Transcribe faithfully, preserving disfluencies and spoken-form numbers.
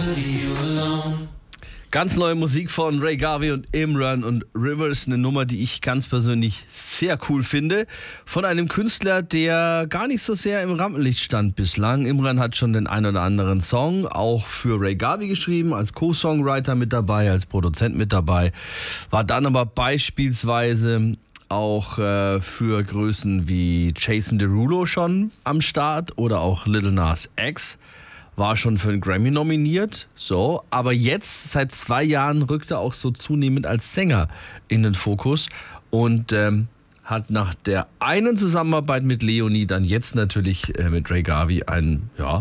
Ganz neue Musik von Ray Garvey und Imran und Rivers, eine Nummer, die ich ganz persönlich sehr cool finde, von einem Künstler, der gar nicht so sehr im Rampenlicht stand bislang. Imran hat schon den ein oder anderen Song auch für Ray Garvey geschrieben, als Co-Songwriter mit dabei, als Produzent mit dabei, war dann aber beispielsweise auch äh, für Größen wie Jason Derulo schon am Start oder auch Lil Nas X. War schon für einen Grammy nominiert, so, aber jetzt, seit zwei Jahren, rückt er auch so zunehmend als Sänger in den Fokus und ähm, hat nach der einen Zusammenarbeit mit Leonie dann jetzt natürlich äh, mit Ray Garvey einen, ja,